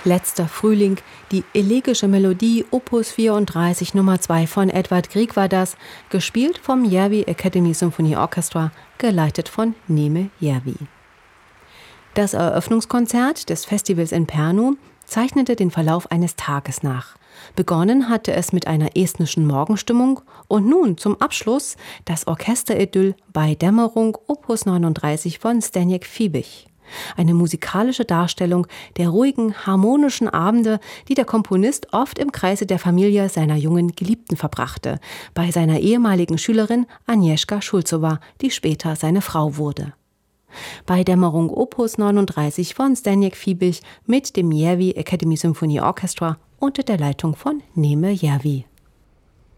Letzter Frühling, die elegische Melodie Opus 34 Nummer 2 von Edvard Grieg war das, gespielt vom Järvi Academy Symphony Orchestra, geleitet von Neeme Järvi. Das Eröffnungskonzert des Festivals in Pärnu zeichnete den Verlauf eines Tages nach. Begonnen hatte es mit einer estnischen Morgenstimmung und nun zum Abschluss das Orchesteridyll bei Dämmerung Opus 39 von Zdeněk Fiebig. Eine musikalische Darstellung der ruhigen, harmonischen Abende, die der Komponist oft im Kreise der Familie seiner jungen Geliebten verbrachte, bei seiner ehemaligen Schülerin Agnieszka Schulzowa, die später seine Frau wurde. Bei Dämmerung Opus 39 von Zdeněk Fiebig mit dem Järvi Academy Symphony Orchestra unter der Leitung von Neeme Järvi.